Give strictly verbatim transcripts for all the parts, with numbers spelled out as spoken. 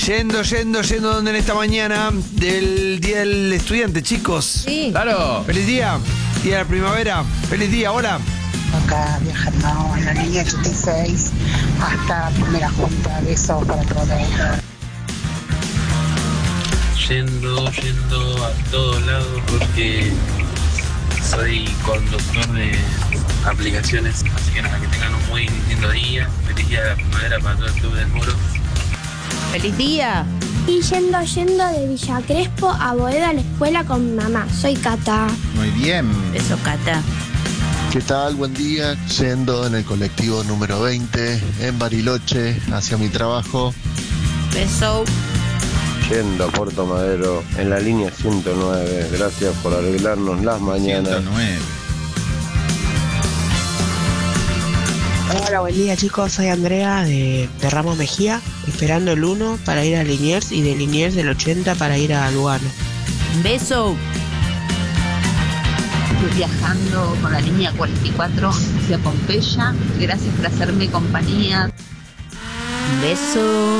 Yendo, yendo, yendo donde en esta mañana del Día del Estudiante, chicos. Sí. Claro. Feliz día. Día de la primavera. Feliz día, hola. Acá viajando en la línea ochenta y seis hasta primera junta. Besos para todos. Yendo, yendo a todos lados porque soy conductor de aplicaciones, así que nada, que tengan un muy lindo día. Feliz día de la primavera para todo el Club del Muro. ¡Feliz día! Y yendo, yendo de Villa Crespo a Boedo a la escuela con mi mamá. Soy Cata. Muy bien. Eso, Cata. ¿Qué tal? Buen día. Yendo en el colectivo número veinte en Bariloche hacia mi trabajo. Beso. Yendo a Puerto Madero en la línea ciento nueve. Gracias por arreglarnos las mañanas. ciento nueve. Hola, buen día chicos, soy Andrea de, de Ramos Mejía, esperando el uno para ir a Liniers y de Liniers del ochenta para ir a Lugano. Beso. Estoy viajando con la línea cuarenta y cuatro hacia Pompeya. Gracias por hacerme compañía. Beso.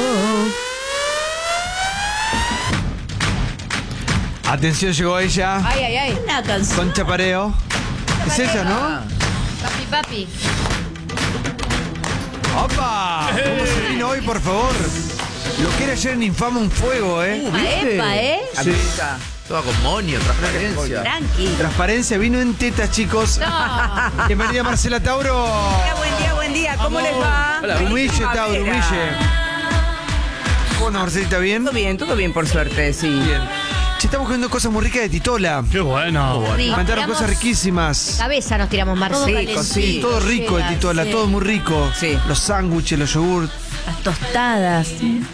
Atención, llegó ella. Ay, ay, ay. Una canción. Con chapareo. Es ella, ¿no? Papi, papi. ¡Opa! ¿Cómo se vino hoy, por favor? Lo que era ayer en Infama un fuego, ¿eh? Uh, epa, ¿eh? Sí. Toda con monio, transparencia. Tranqui. Transparencia, vino en tetas, chicos. No. Bienvenida, Marcela Tauro. Buen día, buen día. ¿Cómo les va? Hola. Humille, Tauro, humille. ¿Cómo anda, Marcelita? ¿Bien? Todo bien, todo bien, por suerte, sí. Bien. Che, estamos comiendo cosas muy ricas de Titola. Qué bueno. Sí, Mandaron tiramos cosas riquísimas. Cabeza nos tiramos, Marcelo. Sí, sí. Todo rico de Titola, sí. todo muy rico. Sí. Los sándwiches, los yogurts. Las tostadas.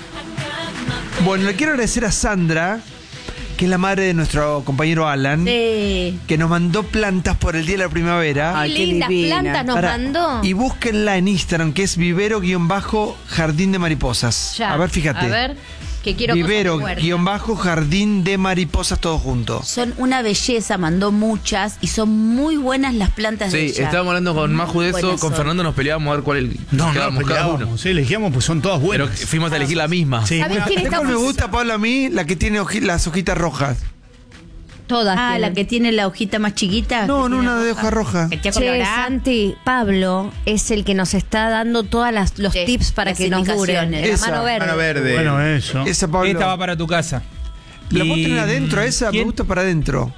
Bueno, le quiero agradecer a Sandra, que es la madre de nuestro compañero Alan, Sí. que nos mandó plantas por el Día de la Primavera. Ay, Qué qué lindas divina. plantas nos Para- mandó. Y búsquenla en Instagram, que es vivero-jardín de mariposas. Ya. A ver, fíjate. A ver, que quiero cosas de huerta. Vivero-jardín de mariposas, todo junto. Son una belleza, mandó muchas y son muy buenas las plantas de Sí, ella. estábamos hablando con Maju de eso, Buenas con son. Fernando nos peleábamos a ver cuál No, no, quedábamos cada uno. peleábamos, sí, elegíamos, pues son todas Pero buenas. fuimos a elegir la misma. Sí, ¿Sabés bueno, quién ¿Sabés está cuál me gusta, Pablo, a mí? La que tiene hoji- las hojitas rojas. Todas. Ah, la que tiene la hojita más chiquita. No, que no, tiene una de hoja roja. Que te Che, colorá. Santi, Pablo es el que nos está dando todos los Sí, tips para las que nos duren. indicaciones. De la Esa, mano verde. Mano verde. Bueno, eso. Esa, Pablo. Esta va para tu casa. ¿La Y- puedo tener adentro esa? Me ¿Quién? gusta para adentro.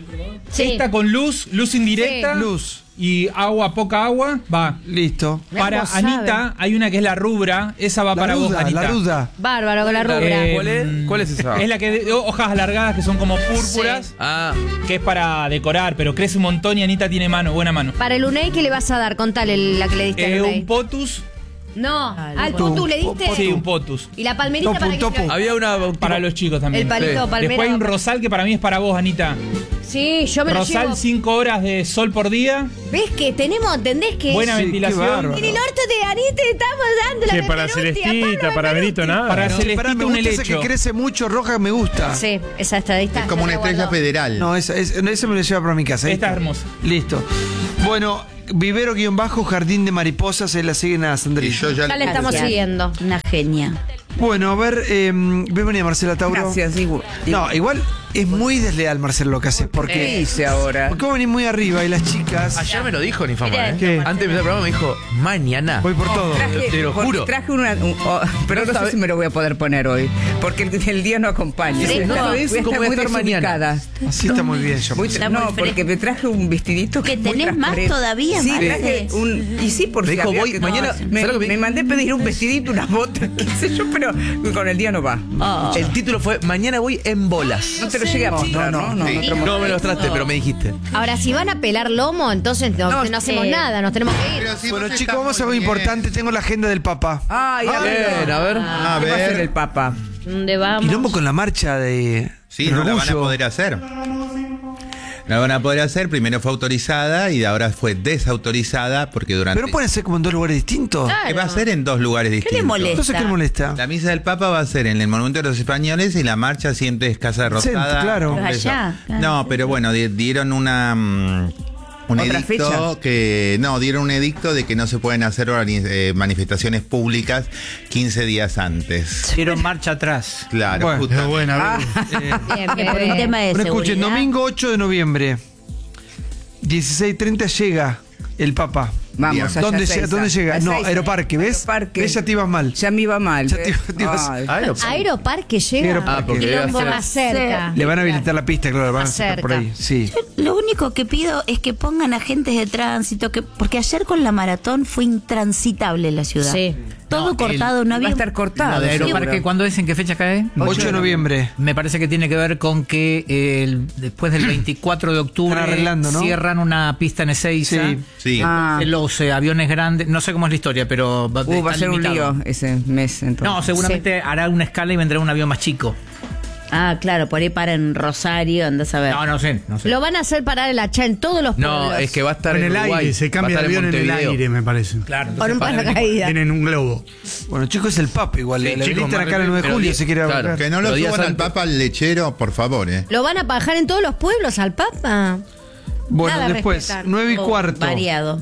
Sí. Esta con luz, luz indirecta. Sí. Luz. Y agua, poca agua, va. Listo. Para vos Anita sabe. hay una que es la rubra. Esa va La para vos, ruda, Anita. la ruda. Bárbaro con la rubra. Eh, ¿Cuál es? ¿Cuál es esa? Es la que de hojas alargadas que son como púrpuras, Ah, que es para decorar, pero crece un montón y Anita tiene mano, buena mano. Para el Unei, ¿qué le vas a dar? Contale la que le diste Eh, al Unei. un potus. No, al potu. Potu le diste. Sí, un potus. Y la palmerita Topu, para que topu. había una Para los chicos también. El palito Sí. palmera. Después hay un rosal que para mí es para vos, Anita. Sí, yo me lo Rosal, llevo. cinco horas de sol por día. ¿Ves que tenemos, entendés que Buena Sí, qué ventilación. bárbaro. en el orto de Anita te estamos dando la Che, para Benvenuti, a Celestita, Pablo para Benito, Benvenuti. nada. Para Pará, Celestita me un gusta esa que helecho. crece mucho roja, me gusta. Sí, esa estadista. Es como una estrella federal. No, esa, es- no, esa me la lleva para mi casa. Esta es hermosa. Listo. Bueno, vivero-jardín de mariposas, ahí la siguen a Y Sandrita. yo ya Ya le estamos Gracias. siguiendo. Una genia. Bueno, a ver, eh, bienvenida Marcela Tauro. Gracias, igual. No, igual es muy desleal, Marcelo, lo que haces. ¿Qué Porque, hice ahora? porque vos venís muy arriba y las chicas. ayer me lo dijo Nifama, Mirá. ¿eh? ¿Qué? Antes de empezar el programa me dijo, mañana. Voy por todo. Traje, te lo porque juro. Traje una. un- oh, pero no, sé si me lo voy a poder poner hoy. Porque el, el día no acompaña. Sí, Voy a no estar- sabés voy a cómo estar voy a muy estar mañana. desubicada. Así está muy bien, yo. Muy- Está no, muy porque fresco. me traje un vestidito ¿Que es muy tenés más transparente. todavía, Sí, Marte? traje un. Y sí, por Me si dijo, había voy- que- mañana- Me, ¿sabes lo que me- me mandé pedir un vestidito, unas botas, qué sé yo, pero con el día no va. Oh. El título fue Mañana voy en bolas. No te lo llegué a mostrar, ¿no? No, no, te lo mostré. No me lo mostraste, pero me dijiste. Ahora, si van a pelar lomo, entonces no, No, no hacemos eh, nada, nos tenemos que ir. Pero si Bueno, vos chicos, estás vamos a algo muy bien. importante. Tengo la agenda del Papa. Ay, a ver. Bien, a ver. A ¿Qué va a hacer el ver. Papa? ¿Dónde vamos? Quilombo con la marcha de. Sí, del no la van a orgullo. poder hacer. La van a poder hacer. Primero fue autorizada y ahora fue desautorizada porque durante. Pero pueden ser como en dos lugares distintos. Claro. Que va a ser en dos lugares ¿Qué distintos. le molesta? Entonces, ¿qué le molesta? La misa del Papa va a ser en el Monumento de los Españoles y la marcha siempre es Casa de Rosada. Sí, claro. Congreso. Allá, claro. No, pero bueno, di- dieron una mm, un ¿Otra edicto fecha? que no dieron un edicto de que no se pueden hacer organi- eh, manifestaciones públicas quince días antes. Dieron marcha atrás. Claro, Bueno, justo. Es buena. Ah, Bien, Que por un tema de Bueno, escuchen, seguridad. domingo ocho de noviembre, dieciséis treinta llega el Papa. Vamos, Bien. allá ¿Dónde, a llega, Seiza. ¿Dónde llega? A No, Seiza. Aeroparque, ¿ves? Aeroparque. ¿Ves? Ya te ibas mal. Ya me iba mal. Ya te iba- te ibas- Ay. Aeroparque llega. Aeroparque. Ah, porque debe Quilombo hacer- más cerca. Le van a habilitar la pista, claro, van a Más sacar por cerca. ahí. Sí. Lo único que pido es que pongan agentes de tránsito, que porque ayer con la maratón fue intransitable la ciudad. Sí. Todo No, cortado, no Va había. a estar Lo cortado. de Aeroparque, seguro. ¿cuándo es? ¿En qué fecha cae? ocho de noviembre. Me parece que tiene que ver con que eh, el- después del veinticuatro de octubre Están arreglando, ¿no? cierran una pista en Ezeiza. Sí. Sí. Ah. Los eh, aviones grandes, no sé cómo es la historia, pero va, Uh, va a está ser un limitado. lío ese mes entonces. No, seguramente hará una escala y vendrá un avión más chico. Ah, claro, por ahí para en Rosario, andás a ver. No, no sé, no sé. Lo van a hacer parar el hacha en todos los pueblos. No, es que va a estar En en, el Uruguay, aire, se cambia va a de estar avión en el Montevideo. aire, me parece. Claro, Con un entonces para- paracaídas. Tienen un globo. Bueno, chicos, es el Papa igual. Sí, le chicos, habilitan más acá el nueve de pero julio di- si quiere claro. hablar. Que no lo Los días suban al antes. Papa al lechero, por favor, ¿eh? ¿Lo van a bajar en todos los pueblos al Papa? Bueno, Nada, después, respetar. nueve y O cuarto. Variado.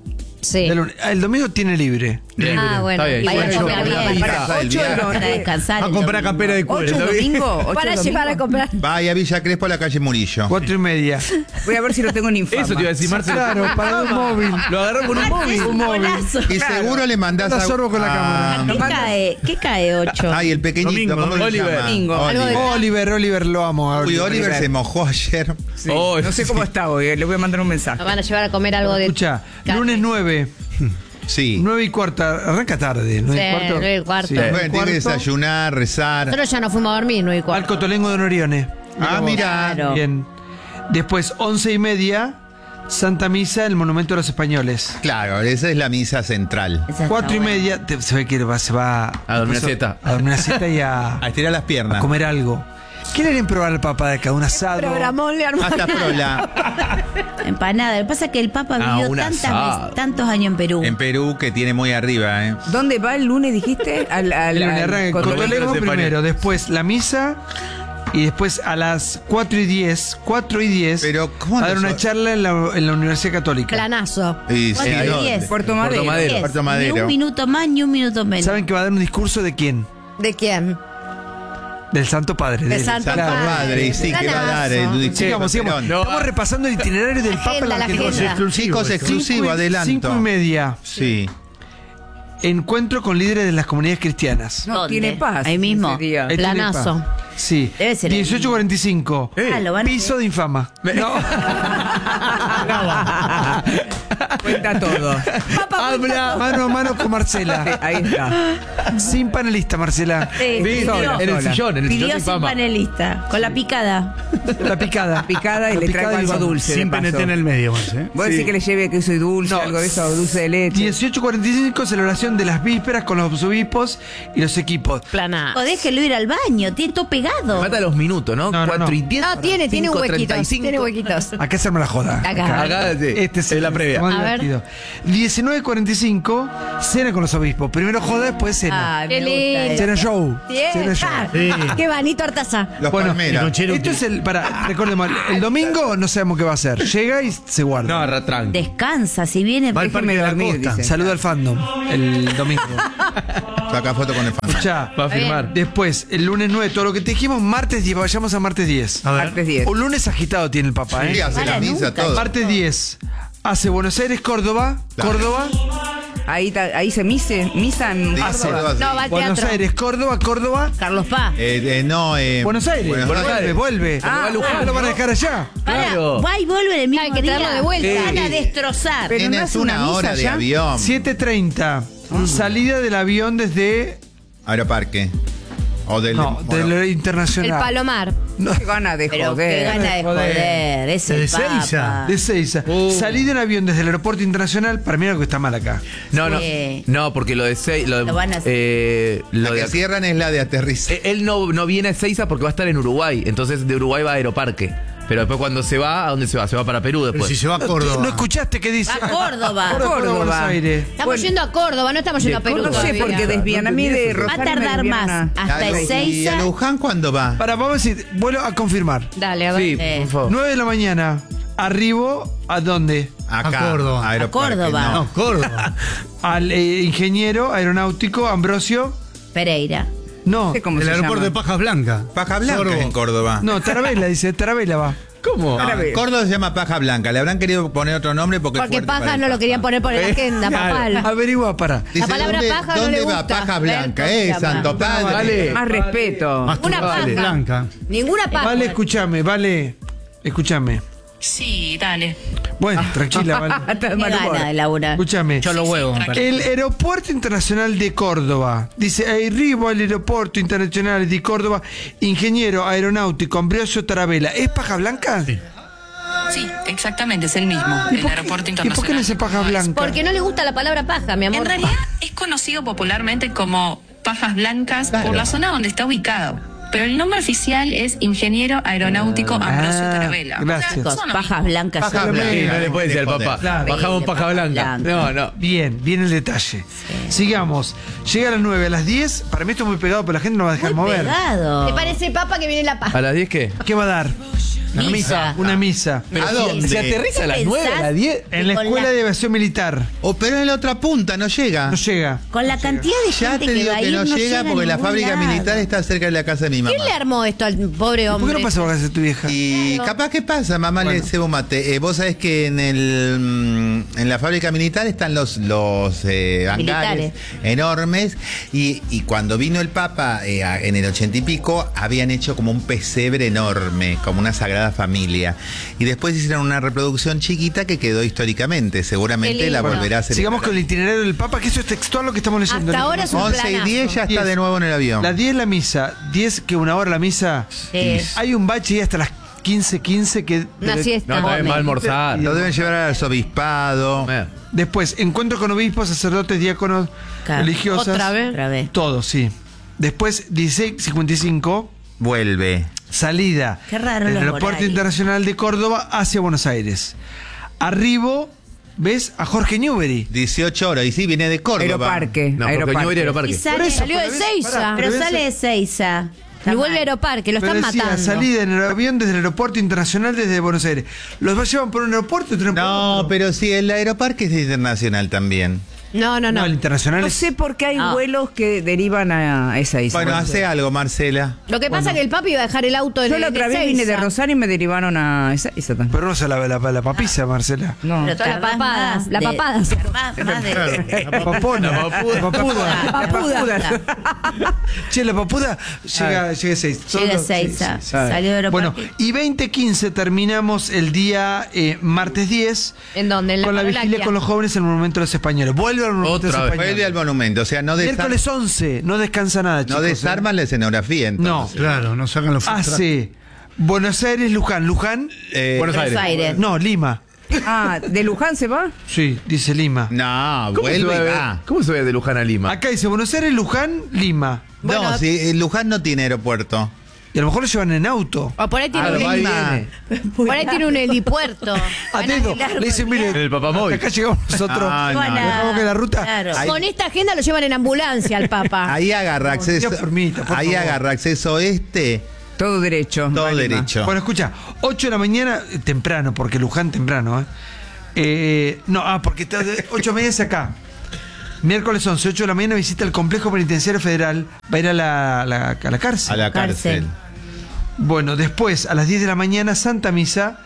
Sí. Del lunes. Ah, el domingo tiene libre. Bien. Ah, bueno. Está bien. Vaya Bueno, a comer yo- bien. Para Para el ocho viaje. para descansar. A el comprar domingo. campera de cuero. ¿Ocho ¿está bien? domingo? ¿Ocho Para domingo? llevar a comprar. Vaya a Villa Crespo a la calle Murillo. Cuatro y media. Voy a ver si lo tengo en infama. Eso te iba a decir, Marcelo. Claro, para un móvil. Lo agarró con un móvil. Un móvil. Golazo. Y seguro le mandás La a... sorbo con la Ah, ¿Qué cae? ¿Qué cae ocho? Ay, el pequeñito, Domingo, ¿cómo se Oliver. llama? Domingo. Algo de- Oliver, Oliver, lo amo. Uy, Oliver se mojó ayer. Sí. Oh, no sé cómo está hoy, eh, le voy a mandar un mensaje. Nos van a llevar a comer algo de. Escucha, carne. lunes nueve. Sí. nueve y cuarta. Arranca tarde. nueve Sí, y cuarto. nueve y cuarto. Sí, Bueno, nueve y tiene que cuarto. desayunar, rezar. Nosotros ya nos fuimos a dormir, nueve y Al cuarto. Cotolengo de Norione. Ah, mira. Claro. Bien. Después, once y media, Santa Misa, el Monumento a los Españoles. Claro, esa es la misa central. Esa está Cuatro y buena. media, te- se ve que va, se va A dormir después a siesta. A dormir a siesta y a, A estirar las a piernas. comer algo. ¿Quieren probar al Papa de acá? Un asado. Programón le armó. Hasta Prola. Empanada. Lo que pasa es que el Papa Ah, vivió un tantas asado. veces- tantos años en Perú. En Perú, que tiene muy arriba, ¿eh? ¿Dónde va el lunes, dijiste? Al, al, El lunes al- arranca con- Cotolengo Cotolengo de España. primero, después la misa y después a las cuatro y diez, cuatro y diez, Pero, ¿cómo a dar no una so- charla en la, en la Universidad Católica. Planazo. Y Cuatro sí, y ¿dónde? diez. Puerto Madero. Puerto Madero. Diez. Puerto Ni Madero. un minuto más ni un minuto menos. ¿Saben que va a dar un discurso de quién? ¿De quién? Del Santo Padre. De él. Santo Santo Padre. Padre, y sí, que va a dar el Planazo. Sigamos, sigamos. Perón. Estamos repasando el itinerario del Papa en agenda, la Argentina. agenda. Chicos, exclusivo, Cinco y- adelanto. Cinco y media. Sí. Encuentro con líderes de las comunidades cristianas. No, ¿Dónde? tiene paz. Ahí mismo. ese día. Ahí tiene Planazo. pa- Sí. Debe ser ahí. dieciocho cuarenta y cinco. Ah, lo van a Piso de infama. No. Cuenta todo. Habla mano a mano con Marcela. Ahí está. Sin panelista, Marcela. Sí, Sí, pidió, en el sillón, en el pidió sillón sin sin fama. panelista, con la picada. La picada. Picada y La le picada traigo y algo vamos. dulce. Sin de paso. P N T en el medio, más, ¿eh? ¿Vos decís que le lleve queso y dulce, No, algo de eso, dulce de leche? dieciocho cuarenta y cinco, celebración de las vísperas con los obispos y los equipos. Planazo. O déjelo ir al baño, tiene todo pegado. Mata los minutos, ¿no? No, no, Cuatro no. y diez. No, tiene, tiene cinco, huequitos. treinta y cinco. Tiene huequitos. Acá se arma la joda. Acá. Acá, sí. Este es Es la previa. más A ver. divertido. diecinueve cuarenta y cinco, cena con los obispos. Primero joda, después cena. Ay, Qué me gusta lindo. eso. Cena show. Bien. Cena show. Ah, Sí. Qué vanito Artaza. Los Bueno, palmeras. y con Cheruti. Esto es el. Para, recordemos, el domingo no sabemos qué va a hacer. Llega y se guarda. No, Ratrán. Descansa, si viene. Va al Déjeme Parque de la dormir, Costa. dice. Saluda al fandom el domingo. Saca foto con el fan. Escuchá, Va a firmar. después, el lunes nueve, todo lo que te dijimos, martes diez, vayamos a martes diez. A ver. Martes diez. Un lunes agitado tiene el Papa, Sí, ¿eh? hace la Para misa, nunca. todo. Martes diez, hace Buenos Aires, Córdoba, Claro. Córdoba, Ahí, ta- ahí se mise, misa en Sí, hace todo así. No, va al Buenos teatro. Aires, Córdoba, Córdoba, Carlos Paz. Eh, eh, no, eh, Buenos Aires. Buenos vuelve, Aires. vuelve. Ah, ¿No lo van a dejar allá? Para, Claro. va y vuelve el mismo Hay que traerlo día. de vuelta. Van a Sí. destrozar. Pero no Tienes es una una misa hora de ya. avión. siete treinta, salida del avión desde. Aeroparque. O del. No, bueno, del El internacional. Palomar. Qué gana de Pero joder. qué gana de joder. Es el De Seiza. Papa. De Seiza. Uh. Salida en avión desde el aeropuerto internacional. Para mí algo que está mal acá. No, no. Sí. No, porque lo de seis. Lo, de- Lo van a hacer. eh, La lo que de cierran es la de aterrizaje. Eh, Él no, no viene a Ezeiza porque va a estar en Uruguay. Entonces de Uruguay va a Aeroparque. Pero después cuando se va, ¿a dónde se va? Se va para Perú Pero después. si se va a Córdoba. ¿No escuchaste qué dice? A Córdoba. Córdoba, Córdoba. Buenos Aires. Estamos Bueno. yendo a Córdoba, no estamos yendo a Perú. No sé, todavía. porque desvían a mí de Va a Rosario. me tardar desvían más. a- Hasta ¿Y a Ezeiza. Luján cuándo va? Para, vamos a decir, vuelvo a confirmar. Dale, a ver. Sí, Eh. por favor. nueve de la mañana. Arribo, ¿a dónde? Acá, A Córdoba. Aeroparque, A Córdoba. no. No, Córdoba. Al eh, ingeniero aeronáutico Ambrosio. Pereira. No, sé cómo El se aeropuerto llama. de Pajas Blancas. Paja Blanca Sorbo. es en Córdoba. no, Tarabela, dice, Tarabela va. ¿Cómo? No, Ahora ve. Córdoba se llama Paja Blanca. Le habrán querido poner otro nombre porque. es Porque fuerte para paja el no lo paja. querían poner por la agenda, papal. Averigua, para. Dice, palabra ¿dónde, paja no ¿dónde le va gusta. Paja Blanca? Berto se Eh, llama. Santo Padre. Vale. Más respeto. Más Una turba paja. Blanca. Ninguna paja. Vale, escúchame, vale. Escúchame. Sí, dale. Bueno, tranquila, vale. Hasta de Qué mal humor. gana de laburar. Escúchame. Yo los huevos, me parece. El Aeropuerto Internacional de Córdoba. Dice, arribo al Aeropuerto Internacional de Córdoba, ingeniero aeronáutico Ambrosio Tarabela. ¿Es Paja Blanca? Sí. Sí, exactamente, es el mismo. ¿Y El por qué- aeropuerto ¿Y por qué le dice Paja Blanca? Porque no le gusta la palabra paja, mi amor. En realidad es conocido popularmente como Pajas Blancas Claro. por la zona donde está ubicado. Pero el nombre oficial es Ingeniero Aeronáutico Ambrosio Ah, Tarabela. gracias. O sea, son lo Pajas mismo. blancas. Paja son- blanca. Sí, no le puede decir al Joder. papá. Claro. Bajamos paja blanca. No, no. Bien, bien el detalle. Sigamos. Llega a las nueve, a las diez. Para mí esto es muy pegado, pero la gente no va a dejar Muy mover. pegado. ¿Te parece papa que viene la paja? ¿A las diez qué? ¿Qué va a dar? Misa. Misa. Una misa. ¿A dónde? ¿Se aterriza a las nueve, a las diez? En la Con Escuela la- de Aviación Militar. Oh, pero en la otra punta no llega. No llega. Con la cantidad de Ya gente te que digo va a que ir, no, no llega a porque la ningún fábrica lado. militar está cerca de la casa de mi mamá. ¿Quién le armó esto al pobre ¿Y hombre? por qué no pasa por casa de tu vieja? Y capaz que pasa, mamá le ceba un mate. Eh, vos sabés que en el mm, en la fábrica militar están los los eh, hangares enormes y, y cuando vino el Papa eh, a- en el ochenta y pico habían hecho como un pesebre enorme, como una sagrada familia. Y después hicieron una reproducción chiquita que quedó históricamente. Seguramente Qué la lindo. volverá a hacer. Sigamos con el itinerario del Papa, que eso es textual lo que estamos leyendo. Hasta ahora es un once y planazo. diez ya está diez. de nuevo en el avión. Las diez la misa, diez que una hora la misa. Sí. Hay un bache y hasta las quince, quince que... Una siesta. No, también va a almorzar. Lo deben llevar al arzobispado. Eh. Después, encuentro con obispos, sacerdotes, diáconos, Claro. religiosas. ¿Otra vez? Otra vez. Todo, sí. Después, dieciséis cincuenta y cinco, Vuelve. salida Qué raro del los Aeropuerto horarios. Internacional de Córdoba hacia Buenos Aires. Arribo, ¿ves? A Jorge Newbery. dieciocho horas. Y sí, viene de Córdoba. Aeroparque. No, porque Aeroparque. Newbery Y Aeroparque. sale, Por eso, Salió de pero ves- Seiza. pará, pero pero sale de ves- Seiza. Y vuelve a Aeroparque, lo Pero están decía, matando. salida en el avión desde el Aeropuerto Internacional desde Buenos Aires. ¿Los llevan por un aeropuerto y otro por No, otro? pero sí, el Aeroparque es internacional también. No, no, no. No, el internacional No es... sé por qué hay No. vuelos que derivan a esa isla. Bueno, hace algo, Marcela. Lo que pasa es que el papi iba a dejar el auto en Yo el la otra de vez vine de Seiza. Rosario y me derivaron a esa isla también. Pero no se la, la, la papiza, Marcela. No. Pero La tardás papada, más la de- papada. Más, más de... La papona. La papuda. La papuda. Che, la papuda llega, llega a seis. Llega a Solo- Seiza. sí, sí, sí. Salió de Bueno, Aeroparque. y veinte quince terminamos el día eh, martes diez ¿En dónde? En la con la vigilia Parolaquia. con los jóvenes en el monumento de los españoles. Vuelve al monumento de los Otra vez. españoles. Vuelve al monumento, o sea, no, desar- Miércoles once, no descansa nada, chicos. no desarman la escenografía ¿eh? No. entonces. Claro, no sacan los Hace Buenos Aires, Luján. Luján, Eh, Buenos Buenos Aires. Aires. no, Lima. Ah, ¿de Luján se va? Sí, dice Lima. No, ¿Cómo se, vuelve va y a ver- va. ¿Cómo se ve de Luján a Lima? Acá dice Buenos Aires, Luján, Lima. Bueno. No, si eh, Luján no tiene aeropuerto. Y a lo mejor lo llevan en auto. O por ahí tiene Ah, un lo va y Lima. viene. Por ahí tiene un helipuerto. A dedo. Le dicen, mire, En el papamóvil. acá llegamos nosotros. Ah, no, Bueno, no. Dejamos que la ruta. Claro. Ahí- Con esta agenda lo llevan en ambulancia al Papa. Ahí agarra acceso. Dios permita, por ahí favor. agarra acceso este, Todo derecho. todo va a Lima. derecho. Bueno, escucha, ocho de la mañana, eh, temprano, porque Luján temprano, ¿eh? Eh, no, ah, porque está de ocho y media es acá. Miércoles once, ocho de la mañana visita el complejo penitenciario federal. Va a ir a la, la- a la cárcel. a la cárcel. Cárcel. Bueno, después, a las diez de la mañana, Santa Misa.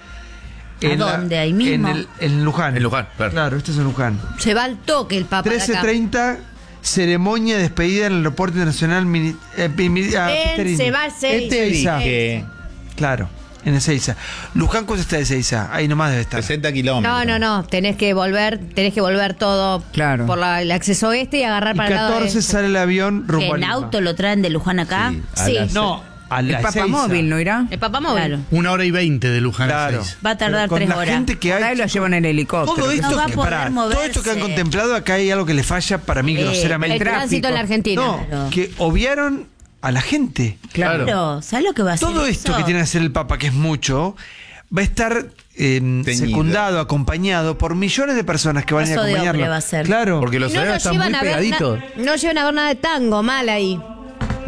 ¿A dónde? Ahí mismo. En, el, en Luján. En Luján, claro. Claro, este es en Luján. Se va al toque el Papa de trece acá. treinta, ceremonia de despedida en el aeropuerto internacional. Mini- eh, Pimi- ah, En Pisterini. se va a Seiza. Te Ezeiza. dije. Claro, en Ezeiza. Luján, ¿cuánto está de Ezeiza? Ahí nomás debe estar. sesenta kilómetros. No, no, no. Tenés que volver, tenés que volver todo Claro. por la- el acceso este y agarrar Y para el lado catorce este. sale el avión ¿Que rumbo a en Lima. auto lo traen de Luján acá? Sí, a Sí. las- No, a El la papamóvil, ¿no irá? El Papa móvil. Claro. Una hora y veinte de Luján a Claro. seis. Va a tardar Con tres la horas. gente que Por hay. ahí lo llevan en helicóptero. Todo esto, No va a que, poder pará, todo esto que han moverse. contemplado, acá hay algo que le falla para mí Eh, groseramente. El tránsito en la Argentina. No, Claro. que obviaron a la gente. Claro. Claro. ¿Sabes lo que va a hacer? Todo esto eso? que tiene que hacer el Papa, que es mucho, va a estar eh, Teñido. secundado, acompañado por millones de personas que van a ir a Paso de acompañarlo. hombre va a ser. Claro. Porque los No horarios nos están muy llevan a ver pegaditos. na- no llevan a ver nada de tango, mal ahí.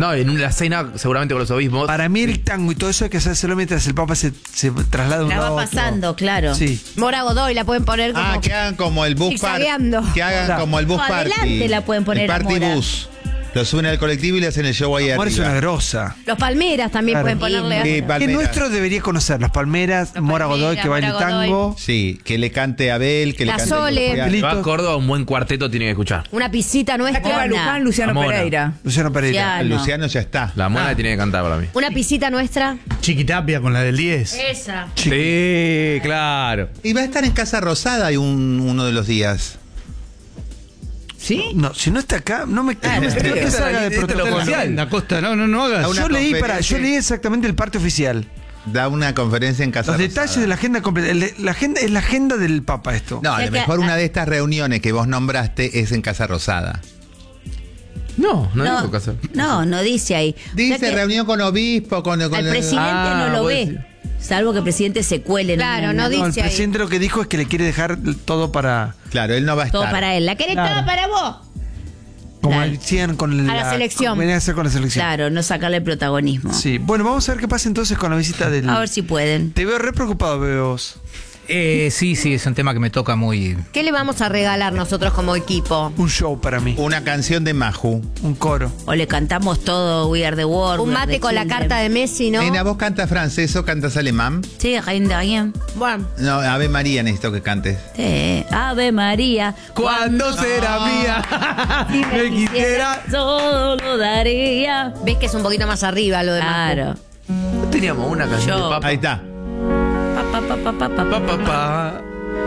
No, en una cena seguramente con los obispos. Para mí el tango y todo eso hay que hacerlo mientras el Papa se, se traslada de un La lado a va otro. pasando, claro. Sí. Mora Godoy la pueden poner como... Ah, que hagan como el bus party. zigzagueando. Que hagan Claro. como el bus No, party. adelante la pueden poner el a party Mora. bus. Lo suben al colectivo y le hacen el show ahí Amor es una arriba. grosa. Los Palmeras también Claro. pueden ponerle... Sí, a- Que Palmeras. nuestro debería conocer. Las Palmeras, Los Mora Godoy Palmeras, que baile Mora Godoy. tango. Sí, que le cante a Abel, que La le cante Sole. a Si va a Córdoba, un buen cuarteto tiene que escuchar. Una pisita nuestra. Esteban Luján, Luciano Amona. Pereira. Luciano Pereira. Ya. no. Luciano ya está. La mona tiene que cantar para mí. Una pisita nuestra. Chiquitapia con la del diez. Esa. Sí, claro. Y va a estar en Casa Rosada y un, uno de los días. ¿Sí? No, si no está acá, no me, Ah, no no te creo. salga de Este lo protocolo. oficial. En la costa, no, no, no hagas. A una Yo leí, para, conferencia. yo leí exactamente el parte oficial. Da una conferencia en Casa Los Rosada. detalles de la agenda completa. El de- La agenda es la agenda del Papa esto. No, a Ya lo que- mejor ah. una de estas reuniones que vos nombraste es en Casa Rosada. No, no, No, dijo casa. no, no dice ahí. O sea Dice que reunión con obispo, con, con al el- presidente Ah, no lo vos ve. decís. Salvo que el presidente se cuele. en Claro, una- no No, el dice ahí. presidente lo que dijo es que le quiere dejar todo para. Claro, él no va a Todo estar. para él. La querés Claro. toda para vos. Como Claro. hacían con el- A la selección. Venía a hacer con la selección. Claro, no sacarle el protagonismo. Sí. Bueno, vamos a ver qué pasa entonces con la visita del. A ver si pueden. Te veo re preocupado, veo vos. Eh, sí, sí, es un tema que me toca muy... ¿Qué le vamos a regalar nosotros como equipo? Un show para mí. Una canción de Maju. Un coro. O le cantamos todo We Are the World. Un We Are mate the con la Children. carta de Messi, ¿no? Nena, ¿vos cantas francés o cantas alemán? Sí, Reine de Rien. Bueno, No, Ave María necesito que cantes. Sí. Ave María. ¿Cuándo será mía? Si me quisiera, todo lo daría. ves que es un poquito más arriba lo de Majo. Claro. No teníamos una canción Yo. de papa. Ahí está. Pa, pa, pa, pa, pa, pa, Pa, pa, pa.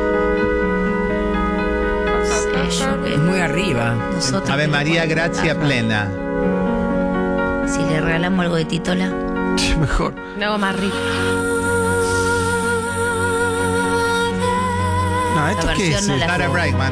Sí, yo- Es muy arriba. nosotros Ave que María, le gracia ponemos- plena. Si le regalamos algo de Titola. Sí, mejor. Me hago más rico. No, ¿esto La qué versión es? no la- Tara Brightman.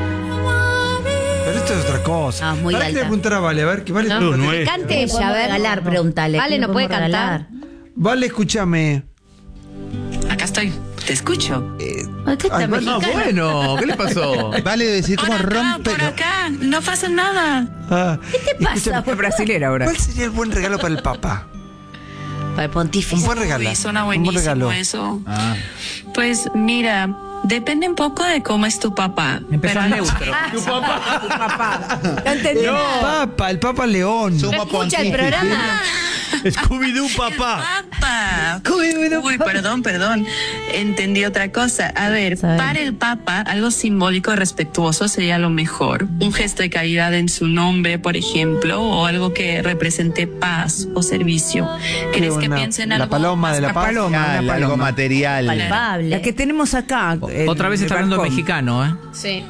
Pero esto es otra cosa. Ah, muy Ahora quiero alta. preguntar a Vale, a ver, que Vale. No, No, no es. Cante ella, a ver. regalar, pregúntale. Vale, ¿Qué ¿no le puede podemos cantar? Vale, escúchame. Acá estoy, te escucho. Ay, ¿qué está Ay, Vale, No, mexicana? bueno, ¿qué le pasó? Vale decir cómo Por acá, rompe. por acá, no pasa nada. Ah, ¿Qué te pasa? Fue brasilera ahora. ¿Cuál sería el buen regalo para el Papa? Para el pontífice. Un buen regalo. Uy, suena Un buen buenísimo regalo. eso. Ah. Pues mira, depende un poco de cómo es tu papá. Empezó pero- neutro. Tu papá. No entendí No, nada. Papa, el Papa León. Sumo Escucha el pontífice. programa. Scooby-Doo, papá. Papa. Uy, perdón, perdón. Entendí otra cosa. A ver, Sabe. para el Papa, algo simbólico y respetuoso sería lo mejor. Un gesto de caridad en su nombre, por ejemplo, o algo que represente paz o servicio. ¿Querés que buena. piense en La algo paloma más de la La paz. paloma, Ah, la algo paloma. material. Palpable. La que tenemos acá. el- Otra vez el está hablando balcón. mexicano, ¿eh? Sí.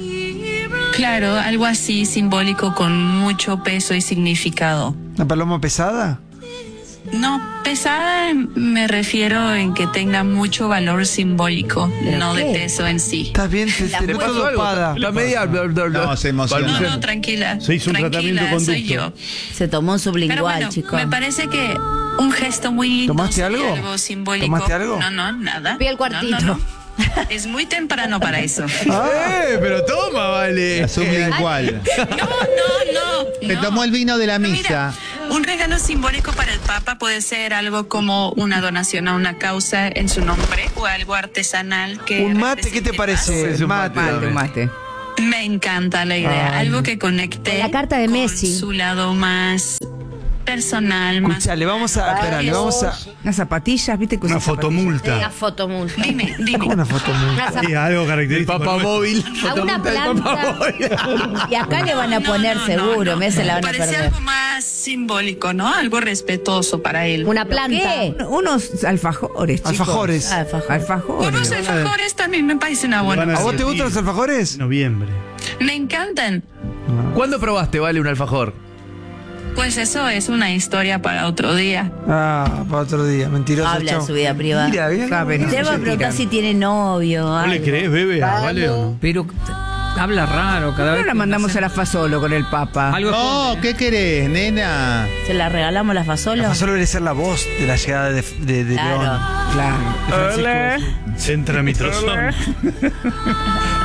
Claro, algo así simbólico con mucho peso y significado. ¿Una paloma pesada? No, pesada me refiero en que tenga mucho valor simbólico, ¿Pero no de qué? peso en sí. Estás bien, te, te ¿Le noto pasó algo? dopada. La media. No, se emocionó. No, no, tranquila. Se hizo un tranquila, tratamiento soy yo. conducto. Se tomó un Pero sublingual, bueno, chicos. me parece que un gesto muy lindo ¿Tomaste sería algo? simbólico. ¿Tomaste algo? No, no, nada. Fui al cuartito. No, no, no. Es muy temprano para eso. ¡Eh! Pero toma, vale. Sublingual. No, no, no. Se no. tomó el vino de la No, misa. mira, un regalo simbólico para el Papa puede ser algo como una donación a una causa en su nombre o algo artesanal que Un mate, ¿qué te represente parece? Es un Mate. Mate, mate. paz. Me encanta la idea, Ay. algo que conecte La carta de con Messi. su lado más personal, más Escucha, le vamos a. Espera, le vamos a. Unas zapatillas, ¿viste? que Una usan zapatillas? Una fotomulta. foto muy. Dime, dime. Una foto muy. Una zap- Sí, algo característico. Papá móvil. A una planta. Y acá le van a No, poner no, no, seguro, no. me se la van a Parece perder. algo más simbólico, ¿no? Algo respetuoso para él. Una planta. ¿Qué? Unos alfajores, chicos. Alfajores. Ah, alfajor. Alfajores. Unos alfajores también me parece una buena. Van ¿A vos te sentir gustan los alfajores? en Noviembre. Me encantan. ¿Cuándo probaste, vale, un alfajor? Pues eso es una historia para otro día. Ah, para otro día. Mentiroso. Habla chau. de su vida privada. Mira, mira. Sabe, no Te se va a preguntar tiran. si tiene novio. ¿No le algo. crees, bebé? ¿Vale o no? Pero habla raro cada ¿Por vez. qué la que mandamos hace a la Fasolo con el Papa? Algo No, ¿qué querés, nena? ¿Se la regalamos la Fasolo? La Fasolo debería ser la voz de la llegada de, de, de Claro. León. Claro. De Francisco. Entra mi trozón.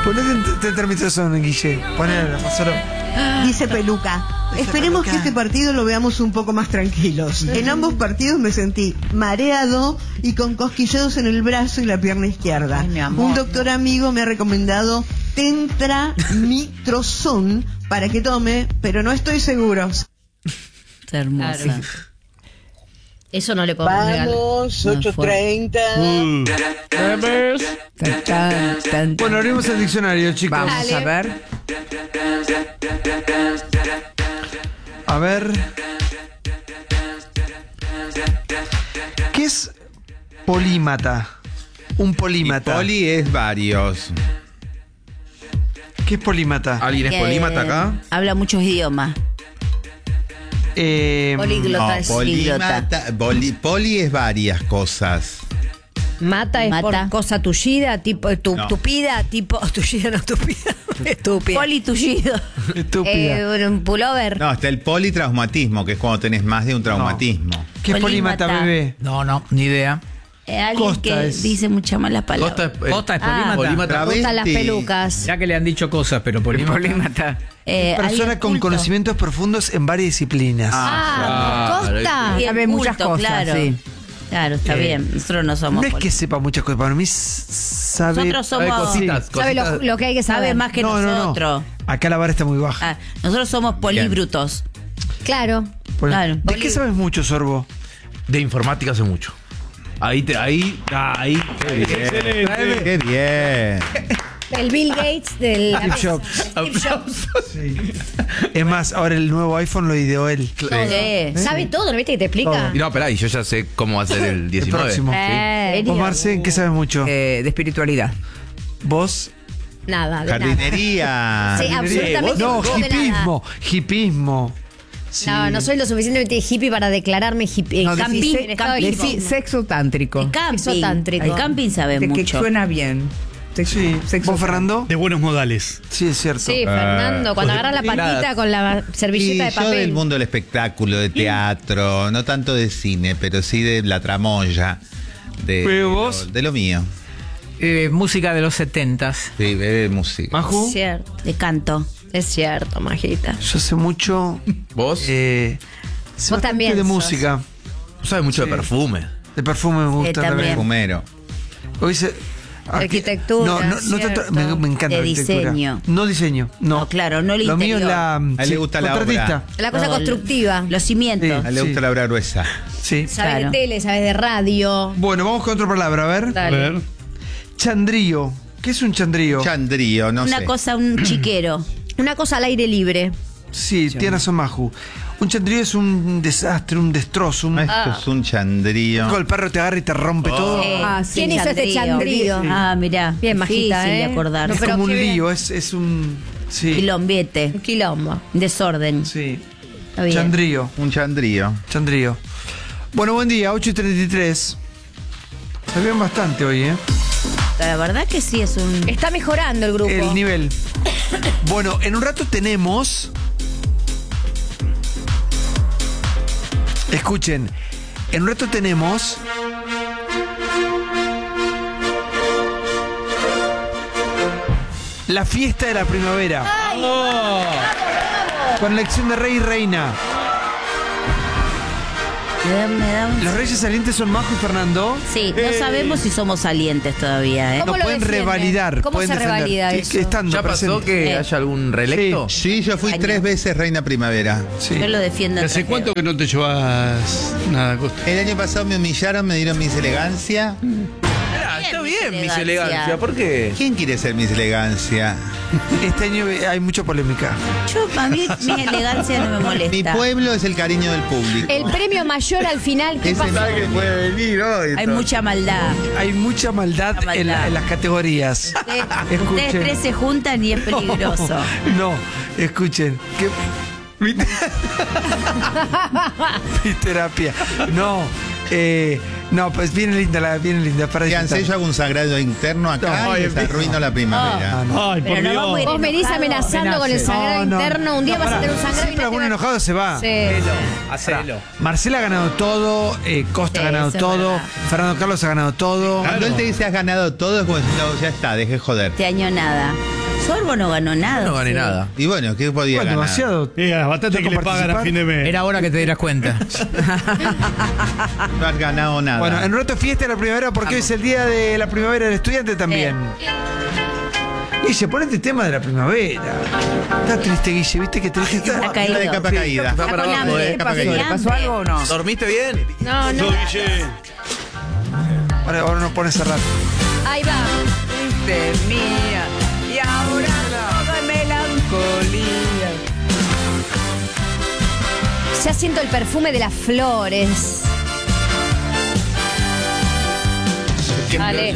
Ponete termitrazón, Guille. Ponelo, pasalo. Dice Peluca. Esperemos que este partido lo veamos un poco más tranquilos. En ambos partidos me sentí mareado y con cosquilleos en el brazo y la pierna izquierda. Ay, mi amor, un doctor amigo me ha recomendado Tentramitrozón para que tome, pero no estoy seguro. Está hermosa. Claro. Eso no le podemos regalar. Vamos, ocho treinta. Uh. Tan, tan, tan. Bueno, abrimos el diccionario, chicos. Vamos Dale. a ver. A ver. ¿Qué es polímata? Un polímata. Y poli es varios. ¿Qué es polímata? ¿Alguien es Que polímata acá? Habla muchos idiomas. Eh, Políglota No, es polímata, poli, poli es varias cosas. Mata es Mata. por cosa tullida, tipo tu, No. tupida, tipo tullida no tupida, estúpida. Politullido. Estúpida. Eh, un pullover. No, está el politraumatismo, que es cuando tenés más de un traumatismo. ¿Qué es polímata, polímata. bebé? No, no, ni idea. Eh, alguien Costa que es- dice muchas malas palabras. Costa es, eh, Costa es Ah, polímata. polímata. Me gustan las Travesti. pelucas. Ya que le han dicho cosas, pero polímata. Polímata. Eh, Persona alguien con culto. conocimientos profundos en varias disciplinas. Ah, claro. Costa. Bien Sabe muchas culto, cosas, claro. sí. Claro, está Eh, bien. Nosotros no somos. No es poli- que sepa muchas cosas, para mí s- sabe. Nosotros somos. Sabe cositas, Sabe lo, cositas. lo que hay que Sabe saber. más que No, no, no. nosotros. Acá la vara está muy baja. Ah, nosotros somos polibrutos. Claro. Bueno, claro. ¿de qué sabes mucho, Sorbo? De informática hace mucho. Ahí te, ahí, ahí. Excelente. ¡Qué bien! El Bill Gates del. Steve Jobs. Sí. Es más, ahora el nuevo iPhone lo ideó él. Sí. Sabe todo, ¿no viste que te explica? Y no, esperá, y yo ya sé cómo va a ser el diecinueve. próximo. Eh, Vos, Marce, ¿en qué sabes mucho? Eh, de espiritualidad. ¿Vos? Nada, de nada. Jardinería. Sí, absolutamente No, de nada. hipismo. Hipismo. Sí. No, no soy lo suficientemente hippie para declararme hippie. No, Eh, camping, decí, en estado de decí hipismo. sexo tántrico. El camping. Sexo tántrico. El camping sabe De que mucho. suena bien. Sex- Sí. sexo ¿Vos, Fernando? De buenos modales. Sí, es cierto. Sí, Fernando, cuando agarras la Sí, patita nada. con la servilleta de Sí, yo del papel. mundo del espectáculo, de teatro, no tanto de cine, pero sí de la tramoya. De, ¿Pero de vos? lo, de lo mío. Eh, música de los setentas. Sí, bebé música. ¿Maju? Es cierto. De canto. Es cierto, Majita. Yo sé mucho. ¿Vos? Eh, sé Vos bastante también de sos. música. Vos sabés mucho Sí. de perfume. De perfume me gusta Eh, también. también. Fumero. Hoy se- Arquitectura, No, no, no tanto- cierto. me, me encanta De la arquitectura. diseño. No diseño, no. No, claro, no el Lo mío es interior. la. A él le gusta la contratista. obra. La cosa No, constructiva. Los cimientos. A él le Sí. gusta la obra gruesa. Sí. Sabes Claro. de tele, sabes de radio. Bueno, vamos con otra palabra, a ver. A Dale. ver. Chandrío. ¿Qué es un chandrío? Chandrío, no Una sé. cosa, un chiquero. Una cosa al aire libre. Sí, tiene razón, Maju. Un chandrío es un desastre, un destrozo. Un... Esto es un chandrío. El perro te agarra y te rompe todo. Eh, Ah, sí. ¿Quién hizo este chandrío? Ah, mirá. Bien, Majita, Difícil ¿eh? de acordar. No, Es pero como un qué bien. lío, es, es un. Sí. Quilombiete. Un quilombo. Desorden. Sí. Está bien. Chandrío. Un chandrío. Chandrío. Bueno, buen día, ocho y treinta y tres. Sabían bastante hoy, ¿eh? La verdad que sí es un. Está mejorando el grupo. El nivel. Bueno, en un rato tenemos. Escuchen, en un rato tenemos. La fiesta de la primavera. Con elección de rey y reina. Me da- me da un- Los reyes salientes son Majo y Fernando. Sí, no sabemos si somos salientes todavía, ¿eh? No ¿Cómo lo pueden defienden? revalidar. ¿Cómo pueden se defender. revalida Sí, eso? que estando ¿Ya pasó presente. que Eh. haya algún reelecto? Sí, yo fui Año. tres veces reina primavera. Sí. Yo lo defiendo. ¿Y en hace tres cuánto que no te llevas nada, Costa? El año pasado me humillaron, me dieron Miss Elegancia. Ah, está bien, Miss Elegancia. Elegancia. ¿Por qué? ¿Quién quiere ser Miss Elegancia? Este año hay mucha polémica. Yo, a mí, mi elegancia no me Mi molesta. pueblo es el cariño del público. El premio mayor al final, ¿qué Ese pasó? que puede venir hoy. Hay mucha maldad. Hay mucha maldad, Mucha maldad. En, la- en las categorías. Ustedes, Escuchen. ustedes tres se juntan y es peligroso. No, escuchen. Que... Mi, te- Mi terapia. No, eh, no, pues viene linda, la, viene linda. Para Fíjense, disfrutar. yo hago un sagrado interno acá No, y ay, les arruino la primavera. Ah, no. Ay, por Pero no Dios. vamos a ir Vos venís enojados. amenazando con el sagrado No, no. interno. Un día No, vas a pará. tener un sagrado Siempre algún interno. enojado se va. Sí. Hacelo. Marcela ha ganado todo, eh, Costa Sí, ha ganado eso es todo, verdad. Fernando Carlos ha ganado todo. Cuando él te dice has ganado todo, es como decir, no, ya está, deje joder. Este año nada. Sorbo no ganó nada. No gané sí. nada. Y bueno, ¿qué podía Bueno, ganar? demasiado. Sí, bastante que le pagan a fin de mes. Era hora que te dieras cuenta. No has ganado nada. Bueno, en un rato fiesta de la primavera porque hoy es el día de la primavera del estudiante también. Guille, ponete el tema de la primavera. Está triste, Guille, ¿viste que triste está? Está caído. de capa Sí. caída. Está para con abajo, hambre, eh. ¿qué Capa pasó? caída. ¿Le pasó algo o no? ¿Dormiste bien? No, no. Yo, Guille. Ahora, ahora no pone a cerrar. Ahí va. Triste mía. Y ahora toda melancolía. Ya siento el perfume de las flores. Dale.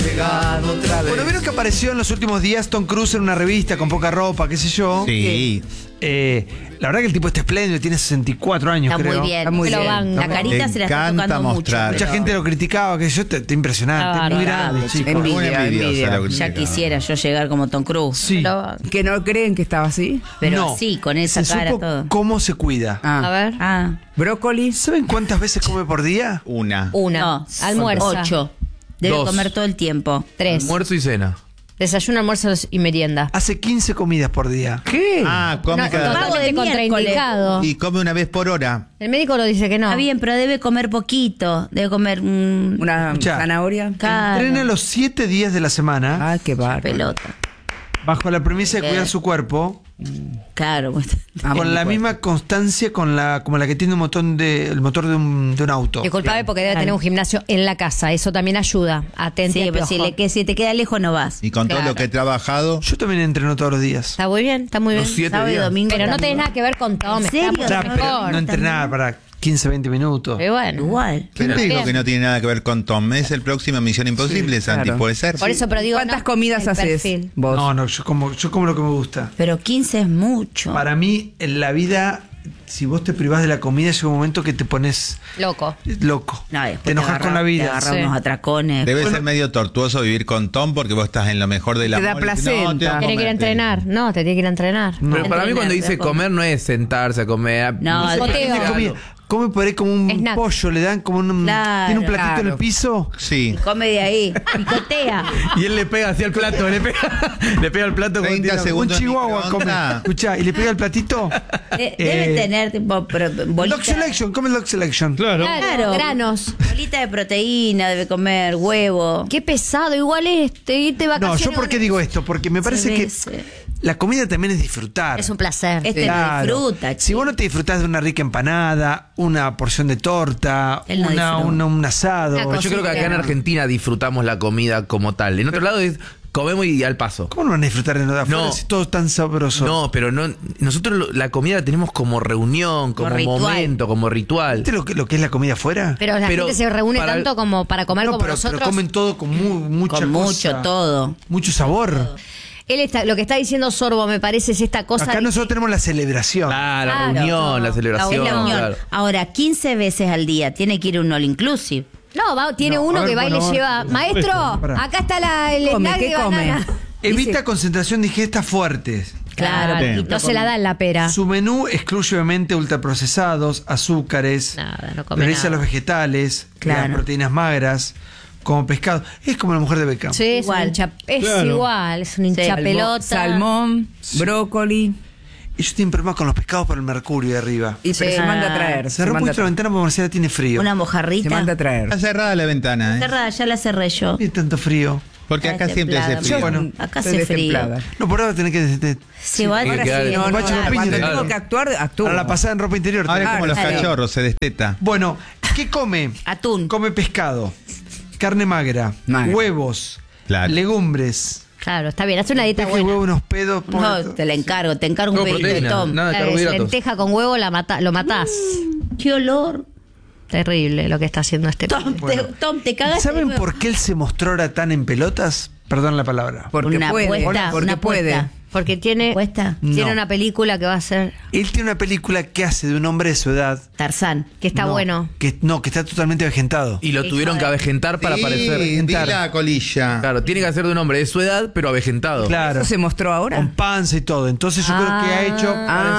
Bueno, ¿vieron que apareció en los últimos días Tom Cruise en una revista con poca ropa, qué sé yo? Sí. Eh, la verdad que el tipo está espléndido, tiene sesenta y cuatro años, Está creo. muy bien. Está muy Se lo bien. banca. La carita Le se la está encanta tocando mucho. mostrar. Mucha pero- gente lo criticaba, que yo, está está impresionante, Claro, muy claro. grande, chico. Envidia, Muy envidiosa envidia. la Ya crítica. quisiera yo llegar como Tom Cruise. Sí. Lo- ¿Que no creen que estaba así? Pero No. sí, con esa Se cara supo todo. cómo se cuida. Ah. A ver. Ah, Brócoli. ¿Saben cuántas veces come por día? Una. Una. no. Almuerza. Ocho. Debe Dos. comer todo el tiempo. Tres. Almuerzo y cena. Desayuno, almuerzo y merienda. Hace quince comidas por día. ¿Qué? Ah, come No, cada... Vago totalmente de miércoles. contraindicado. Y come una vez por hora. El médico lo dice que no. Está bien, pero debe comer poquito. Debe comer mm, Una Escuchá. zanahoria. Claro. Entrena los siete días de la semana Ah, qué bárbaro. pelota. bajo la premisa de Bien. cuidar su cuerpo Claro. Ah, con muy la fuerte. misma constancia con la como la que tiene un motor de el motor de un, de un auto. Disculpame porque debe Claro. tener un gimnasio en la casa. Eso también ayuda. Atente Sí, al pero si, piojo. le, que si te queda lejos no vas. Y con todo Claro. lo que he trabajado. Yo también entreno todos los días. Está muy bien, está muy bien. Los siete Sábado y días. domingo Pero no también. tenés nada que ver con Tom. ¿En Está serio? mucho Ya, pero mejor. no entrenar para quince, veinte minutos. Pero bueno. Igual. ¿Quién te dijo Bien. que no tiene nada que ver con Tom? Es el próximo Misión Imposible, Santi, claro. puede ser. Por eso, pero digo. ¿Cuántas no, comidas el haces perfil. vos? No, no, yo como, yo como lo que me gusta. Pero quince es mucho. Para mí, en la vida, si vos te privás de la comida, llega un momento que te pones Loco. loco. No, después te enojas agarra- con la Te vida. agarra Sí. unos atracones. Debe ser medio tortuoso vivir con Tom porque vos estás en lo mejor de la Te da placenta. Tiene que ir a entrenar. No, te tiene que ir a entrenar. Pero para mí Entrenar, cuando dice después. comer no es sentarse a comer. No, sé, Poteo. parece Come, algo. come por ahí como un Snack. pollo, le dan como un. Claro, tiene un platito en claro. el piso. Sí. Come de ahí. Picotea. Y él le pega hacia el plato, le pega, le pega al plato con treinta tira- Un segundos. chihuahua come. microondas. Escuchá, y le pega el platito. De- debe Eh, tener tipo pro- bolita. Dog Selection, come Dog Selection. Claro. Claro. Granos. Bolita de proteína, debe comer huevo. Qué pesado. Igual este irte de No, vacaciones. yo por qué digo esto, porque me parece que Cerveza. la comida también es disfrutar. Es un placer. Este Claro. no disfruta. Si vos no te disfrutás de una rica empanada, una porción de torta, Él no una, disfruta. una- un asado. Una Yo creo que acá en cosita. Argentina disfrutamos la comida como tal. En otro lado es comemos y al paso. ¿Cómo no van a disfrutar de nada afuera No. si todo es tan sabroso? No, pero no, nosotros lo- la comida la tenemos como reunión, como Como ritual. momento, como ritual. ¿Viste lo que, lo que es la comida afuera? Pero la Pero gente se reúne para el- tanto como para comer no, como pero, pero nosotros. comen todo con mu- mucha Con cosa. mucho todo. Mucho sabor. Él está, lo que está diciendo Sorbo, me parece, es esta cosa. Acá de- nosotros tenemos la celebración. Ah, la Claro. reunión, la celebración. Es la unión. claro. Ahora, quince veces al día tiene que ir un all inclusive. No, va- tiene No, uno a ver, que va y bueno, le lleva. Maestro, Pará. acá está la, el Come, snack ¿qué de come? banana. Evita Dice- concentración digesta fuertes. Claro, Sí. no se la da en la pera. Su menú excluye obviamente ultraprocesados, azúcares, Nada, no come prioriza nada. los vegetales, Claro. las proteínas magras, como pescado. Es como la mujer de Beckham. Sí, es, Igual. un hincha- es Claro. igual, es un hincha Salmón, pelota. Salmón, brócoli. Ellos tienen problemas con los pescados por el mercurio de arriba. Y pero Sí. se manda a traer. Se Cerró manda a puesto la traer. ventana porque Marcela tiene frío. Una Se mojarrita. manda a traer. Está cerrada la ventana, ¿eh? Cerrada, ya la cerré yo. Tiene tanto frío. Porque acá Está siempre hace templada. frío. Bueno, Acá Estoy hace frío. destemplada. No, por ahora tenés que... de- de- Sí, igual. Tiene que Ahora quedar sí. en- No, no, Vaya no, ropa cuando interior. tengo que actuar, actúo. Ahora la pasada en ropa interior. Ahora es como los Claro. cachorros, se desteta. Bueno, ¿qué come? Atún. Come pescado, carne magra, Magra. huevos, Claro. Ah, legumbres. Claro, está bien, hace una dieta Deje buena. huevo unos pedos. No, pobre- te la encargo, te encargo un No, pedito de proteína, Tom. nada de Claro, es carbohidratos. lenteja con huevo la mata, lo matás. ¡Qué olor! Terrible lo que está haciendo este Tom, pibe. te, Tom, te cagaste. ¿Saben de nuevo. por qué él se mostró ahora tan en pelotas? Perdón la palabra. Porque Una puede. apuesta, porque una puede. apuesta. Porque tiene, ¿Cuesta? tiene No. una película que va a ser Él tiene una película que hace de un hombre de su edad. Tarzán. que está No, bueno. Que, no, que está totalmente avejentado. Y lo Hijo tuvieron de- que avejentar para Sí, parecer. di la colilla. Claro, tiene que hacer de un hombre de su edad, pero avejentado. Claro. ¿Eso se mostró ahora? Con panza y todo. Entonces yo creo que ha hecho.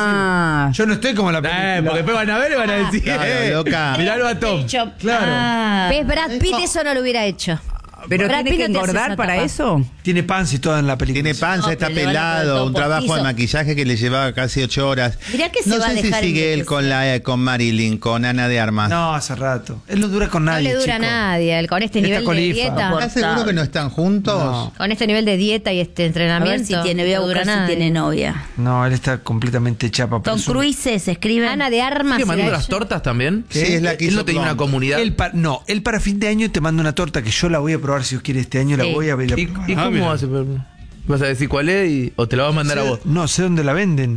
Ah. Yo no estoy como la Eh, película. porque después van a ver y van a decir, Claro, eh, loca. miralo a Tom. Claro. Ah, ¿Ves? Brad Pitt eso no lo hubiera hecho. Pero Brad tiene Pitt que no te hace engordar esa para tapa. eso. Tiene panza y todo en la película. Tiene panza, No, está pero le van a poner pelado, todo un trabajo postizo. de maquillaje que le llevaba casi ocho horas. Mirá que se no va a sé si dejar sigue él envejecer. con la eh, con Marilyn, con Ana de Armas. No, hace rato. Él no dura con No nadie. le dura a chico. nadie. el- Con este Esta nivel de colifa. dieta. ¿Estás seguro que no están juntos? No. Con este nivel de dieta y este A entrenamiento. ver si tiene, voy a no dura buscar si nadie. tiene novia. No, él está completamente chapa. pero Tom es un- Cruise se escribe. Ana de Armas. ¿Sigue mandando era las ella. tortas también? Sí, es la que Él hizo no tenía Plum. una comunidad. Él pa- no, él para fin de año te manda una torta que yo la voy a probar si os quiere este año. La Sí. voy a ver. ¿Y, y Ah, cómo mira. hace? ¿Vas a decir cuál es y- o te la va a mandar a vos? No sé dónde la venden.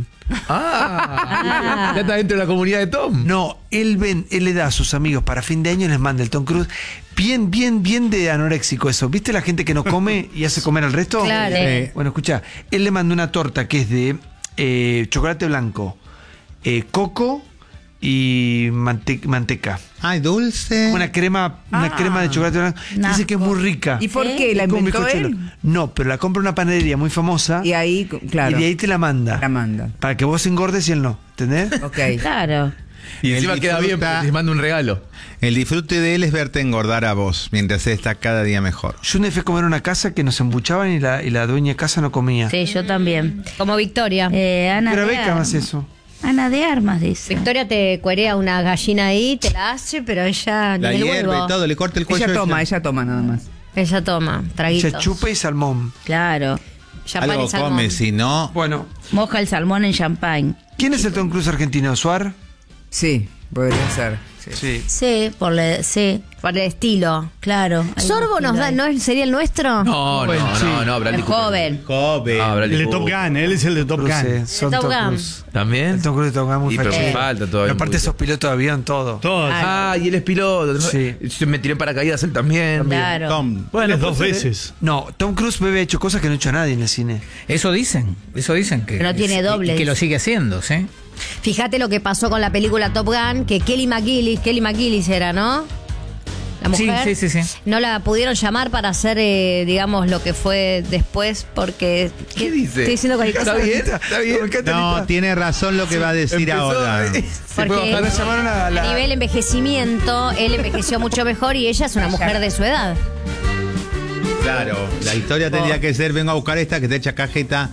Ah, ya está dentro de la comunidad de Tom. No, él ven, él le da a sus amigos para fin de año, les manda el Tom Cruise. Bien, bien, bien de anoréxico eso. ¿Viste la gente que no come y hace comer al resto? Claro. Eh, bueno, escucha, él le manda una torta que es de eh, chocolate blanco, eh, coco y mante- manteca. Ay, dulce. Una crema, una Ah. crema de chocolate blanco. Un Dice que es muy rica. ¿Y por ¿Sí? qué? ¿La Es como un inventó bizcochuelo. él? No, pero la compra en una panadería muy famosa Y ahí, claro. y de ahí te la manda. La manda. Para que vos engordes y él no. ¿Entendés? Ok. Claro. Y Él encima queda bien disfruta- porque te manda un regalo. El disfrute de él es verte engordar a vos, mientras él está cada día mejor. Yo una vez fui a comer a una casa que nos embuchaban y la, y la dueña de casa no comía. Sí, yo también. Como Victoria. Eh, Ana Pero de Beca Armas. hace eso. Ana de Armas dice. Victoria te cuerea una gallina ahí, te la hace, pero ella La ni el hierve huevo. y todo, le corta el cuello. Ella a toma, ella toma nada más. Ella toma, traguitos. Ella chupa y salmón. Claro. Champán Algo y salmón. come, si no. Bueno, Moja el salmón en champagne. ¿quién es el Tom Cruise argentino? ¿Suar? Sí, podría ser. Sí. Sí. Sí, por la, sí, Por el estilo. claro. hay ¿Sorbo un nos estilo da, ahí. no es- sería el nuestro? No, Bueno, no, sí. no, no, Bradley El Cooper. joven. Joven. Ah, Bradley El de Top Cooper. Gun, él es el de Top Gun. Cruise, son Top Tom Gun. Cruise. ¿También? El Tom Cruise de Top Gun muy Y pero fachero. me falta todavía. Pero un aparte poquito. sos piloto de avión, todo. Todos. Ah, y él es piloto. Sí. Yo me tiré en paracaídas él también. Claro. Tom. Bueno, Bueno, dos puede ser, veces. No, Tom Cruise bebe ha hecho cosas que no ha hecho nadie en el cine. Eso dicen, eso dicen que. Pero no tiene doble, y que dice. lo sigue haciendo, ¿sí? Fíjate lo que pasó con la película Top Gun, que Kelly McGillis, Kelly McGillis era, ¿no? La Sí, mujer. sí, sí, sí. No la pudieron llamar para hacer, eh, digamos, lo que fue después, porque. ¿Qué dice? Estoy diciendo cualquier cosa. ¿Está bien? ¿Está bien? Me encanta No, Anita. tiene razón lo que va a decir Empezó, ahora. eh, se Porque puede bajar. La llamaron a la- a nivel envejecimiento, él envejeció mucho mejor y ella es una mujer de su edad. Claro, la historia tendría que ser, vengo a buscar esta que te echa cajeta.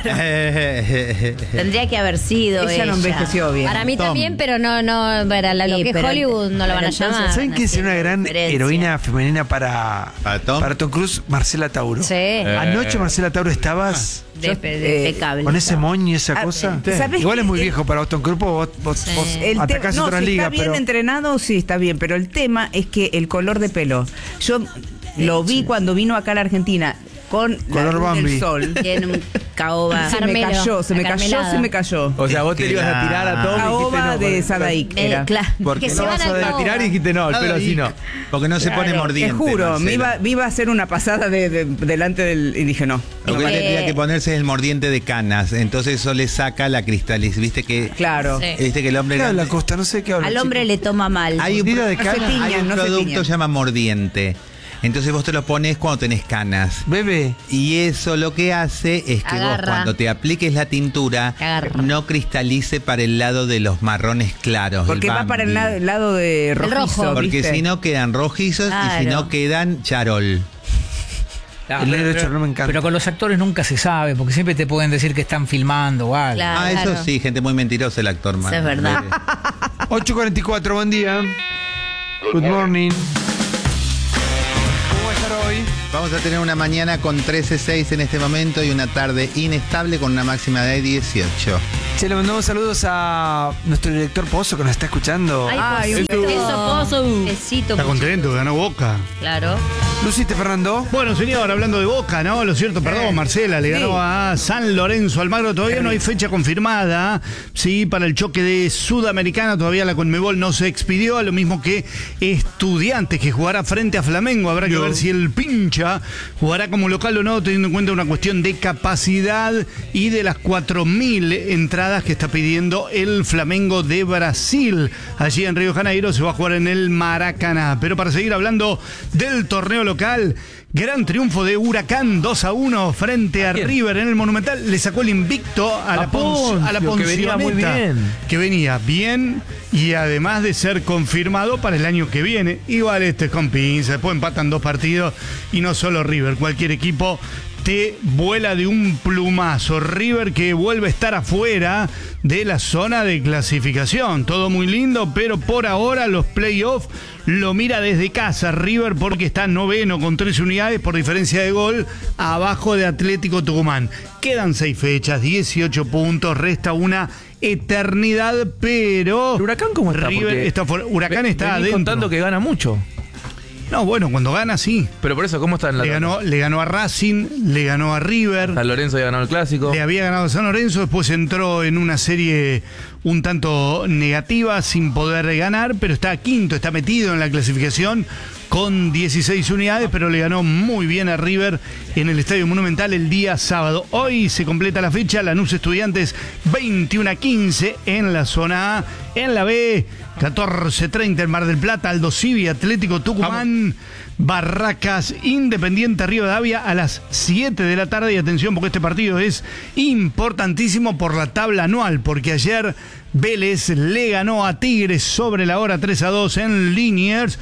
Tendría que haber sido Ella no envejeció bien. Para mí Tom. también, pero no, no, para la- lo Sí, que es pero- Hollywood no lo van a pero entonces- llamar. ¿Saben quién sería una gran diferencia. heroína femenina para, ¿Para Tom? Cruise? Marcela Tauro. Sí, Anoche, Marcela Tauro, estabas de- de- Impecable. con ese moño y esa Ah, cosa. ¿sabes Igual es qué? muy viejo para vos, Tom Cruise, porque vos, vos, vos El te- atacás no, otras si ligas, está bien pero... entrenado, sí, está bien, pero el tema es que el color de pelo. Yo lo vi cuando vino acá a la Argentina con Color la luz Bambi. del sol. Tiene un caoba. Se me Carmelo, cayó, se me la cayó, carmelada. se me cayó. O sea, vos te Es le que ibas a la- tirar a Tom y dijiste Caoba no. de porque- Sadaik Eh, era. claro. Porque Que no se vas van a al A caoba. tirar y dijiste no, el pelo así no. Porque no se pone Claro, mordiente. Te juro, me Marcela. iba, me iba a hacer una pasada de, de- delante del. Y dije no. Lo que Porque- tendría que ponerse es el mordiente de canas. Entonces eso le saca la cristaliz. Viste que. Claro. Sí. Viste que el hombre. ¿Qué habla Costa? No sé qué habla. Al hombre chico. le toma mal. Hay un, Mordida de No se cana. tiñan, hay un no se producto tiñan. que se llama mordiente. Entonces vos te lo pones cuando tenés canas. Bebe. Y eso lo que hace es que Agarra. vos cuando te apliques la tintura Agarra. no cristalice para el lado de los marrones claros. Porque el va para el Bambi. lado, el lado de rojizo, rojo. Porque ¿viste? si no quedan rojizos y si Claro. no quedan charol. Claro, El negro pero- charol me encanta. Pero con los actores nunca se sabe, porque siempre te pueden decir que están filmando o algo. Claro. Ah, eso sí, gente muy mentirosa el actor, man. Eso es verdad. ocho cuarenta y cuatro, buen día. Good morning. ¿Cómo va a estar hoy? Vamos a tener una mañana con trece punto seis en este momento y una tarde inestable con una máxima de dieciocho. Che, le mandamos saludos a nuestro director Pozo que nos está escuchando. Ay, Ay, Pozo. Eso, Pozo. Besito, Está Pozo. contento, ganó Boca. Claro. Luciste, Fernando. Bueno, señor, hablando de Boca, ¿no? Lo cierto, perdón, Marcela, le ganó a San Lorenzo Almagro. Todavía no hay fecha confirmada, sí, para el choque de Sudamericana. Todavía la Conmebol no se expidió, a lo mismo que Estudiantes, que jugará frente a Flamengo. Habrá que ver si el pincha jugará como local o no, teniendo en cuenta una cuestión de capacidad y de las cuatro mil entradas entradas que está pidiendo el Flamengo de Brasil. Allí en Río de Janeiro se va a jugar en el Maracaná. Pero para seguir hablando del torneo local, gran triunfo de Huracán dos a uno frente a River en el Monumental. Le sacó el invicto a, a la, Poncio, a la Poncioneta, que venía muy bien. Que venía bien y además de ser confirmado para el año que viene. Igual este es con pinza, después empatan dos partidos y no solo River, cualquier equipo te vuela de un plumazo. River que vuelve a estar afuera de la zona de clasificación. Todo muy lindo, pero por ahora los playoffs lo mira desde casa River porque está noveno con tres unidades por diferencia de gol abajo de Atlético Tucumán. Quedan seis fechas, dieciocho puntos, resta una eternidad, pero... ¿El Huracán cómo está? River está fuera. Huracán está adentro. Contando que gana mucho. No, bueno, cuando gana sí. Pero por eso, ¿cómo está en la le ganó, le ganó a Racing, le ganó a River. San Lorenzo ya ganó el clásico. Le había ganado a San Lorenzo, después entró en una serie un tanto negativa sin poder ganar, pero está quinto, está metido en la clasificación con dieciséis unidades, pero le ganó muy bien a River en el Estadio Monumental el día sábado. Hoy se completa la fecha, Lanús Estudiantes veintiuno a quince en la zona A. En la B, catorce treinta en Mar del Plata, Aldo Civi, Atlético Tucumán, Barracas, Independiente Rivadavia a las siete de la tarde. Y atención porque este partido es importantísimo por la tabla anual, porque ayer Vélez le ganó a Tigres sobre la hora tres a dos en Liniers.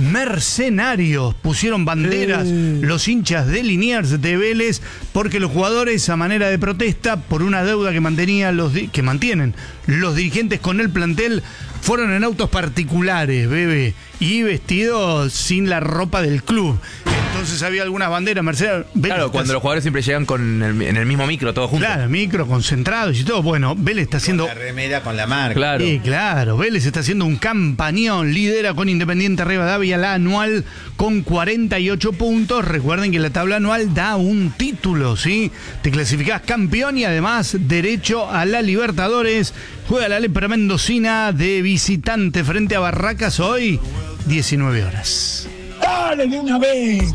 Mercenarios pusieron banderas mm. los hinchas de Liniers de Vélez porque los jugadores a manera de protesta por una deuda que mantenía los di- que mantienen los dirigentes con el plantel fueron en autos particulares, bebé, y vestidos sin la ropa del club. Entonces había algunas banderas, Mercedes. Vélez claro, cuando está... los jugadores siempre llegan con el, en el mismo micro, todos juntos. Claro, micro, concentrados y todo. Bueno, Vélez está haciendo... Con la remera con la marca. Claro. Sí, claro. Vélez está haciendo un campañón. Lidera con Independiente Rivadavia la anual con cuarenta y ocho puntos. Recuerden que la tabla anual da un título, ¿sí? Te clasificás campeón y además derecho a la Libertadores. Juega la Lepra Mendocina de visitante frente a Barracas hoy, diecinueve horas. ¡Dale de una vez!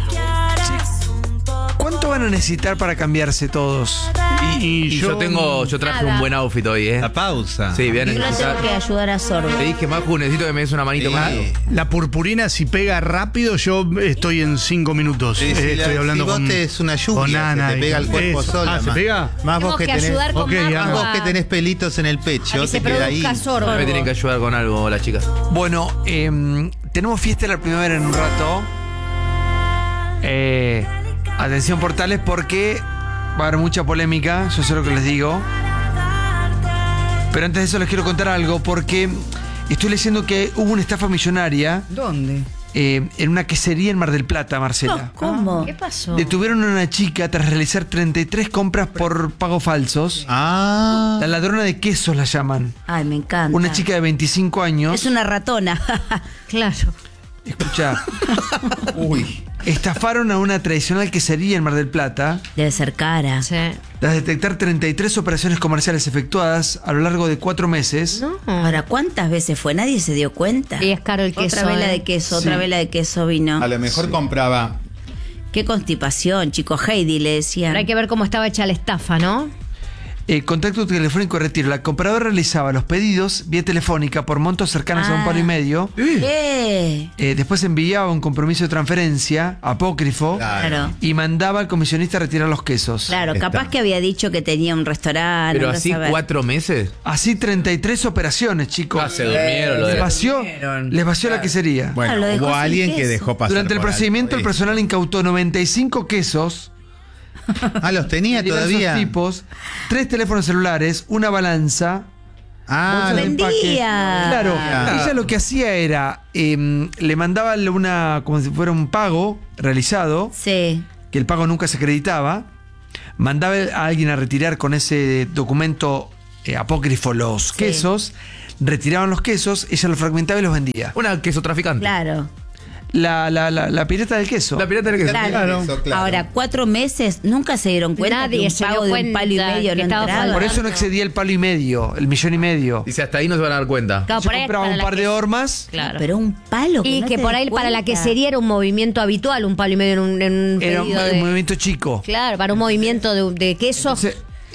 ¿Cuánto van a necesitar para cambiarse todos? Y, y yo, yo tengo, yo traje Nada. un buen outfit hoy, ¿eh? La pausa. Sí, bien. Yo no tengo que ayudar a Sorbo. Te dije, Maju, necesito que me des una manito Sí. con algo. La purpurina, si pega rápido, yo estoy en cinco minutos. Sí, sí, eh, estoy la- hablando si vos con, te es una lluvia, con Ana. se te pega y- el cuerpo eso. sola. Ah, ¿se más- pega? Más Tenemos vos que, que tenés, ayudar con Ok, Marco ya. más vos a- que tenés pelitos en el pecho. a que se te queda ahí. produzca sorbo. Me tienen que ayudar con algo, las chicas. Bueno, eh, tenemos fiesta de la primavera en un rato. Eh, atención portales porque va a haber mucha polémica, yo sé lo que les digo. Pero antes de eso les quiero contar algo porque estoy leyendo que hubo una estafa millonaria ¿Dónde? eh, en una quesería en Mar del Plata, Marcela. ¿Cómo? ¿Qué pasó? Detuvieron a una chica tras realizar treinta y tres compras por pagos falsos. Ah. La ladrona de quesos la llaman. Ay, me encanta. Una chica de veinticinco años. Es una ratona. Claro. Escucha. Uy. Estafaron a una tradicional quesería en Mar del Plata. Debe ser cara. Sí. Tras detectar treinta y tres operaciones comerciales efectuadas a lo largo de cuatro meses. No. Ahora, ¿cuántas veces fue? Nadie se dio cuenta. Y es caro el queso. Otra vela ¿eh? de queso, Sí. otra vela de queso vino. A lo mejor compraba. Qué constipación, chico. Heidi le decían. Pero hay que ver cómo estaba hecha la estafa, ¿no? Eh, contacto telefónico de retiro. La compradora realizaba los pedidos vía telefónica por montos cercanos a un Ah. palo y medio. ¿Qué? Eh, después enviaba un compromiso de transferencia apócrifo Claro. y mandaba al comisionista a retirar los quesos. Claro, Está. capaz que había dicho que tenía un restaurante. Pero andá a así saber. cuatro meses. Así treinta y tres operaciones, chicos. Ah, se durmieron lo Les de vació, les vació la quesería. Bueno, Ah, lo dejó hubo sin alguien que queso. dejó pasar. Durante el por procedimiento, alto, el ¿eh? personal incautó noventa y cinco quesos Ah, los tenía de diversos todavía. tipos, tres teléfonos celulares, una balanza. Ah, bolsas de vendía. empaque. Claro, Ah. ella lo que hacía era, eh, le mandaba una, como si fuera un pago realizado, Sí. que el pago nunca se acreditaba, mandaba a alguien a retirar con ese documento eh, apócrifo los Sí. quesos, retiraban los quesos, ella los fragmentaba y los vendía. Una queso traficante. Claro. La, la, la, la pirata del queso. La pirata del queso. Claro. Eso, claro. Ahora, cuatro meses, nunca se dieron cuenta Nadie que un se dio pago de un cuenta palo y medio que no estaba entraba. Por eso no excedía el palo y medio, el millón y medio. Dice, hasta ahí no se van a dar cuenta. Claro, Yo por ahí compraba para un la par de que- hormas. Claro. Pero un palo. Y no que te por das ahí para la cuenta. quesería era un movimiento habitual, un palo y medio en un, en un Era un, pedido un de- movimiento chico. Claro, para un movimiento de, de queso. Entonces,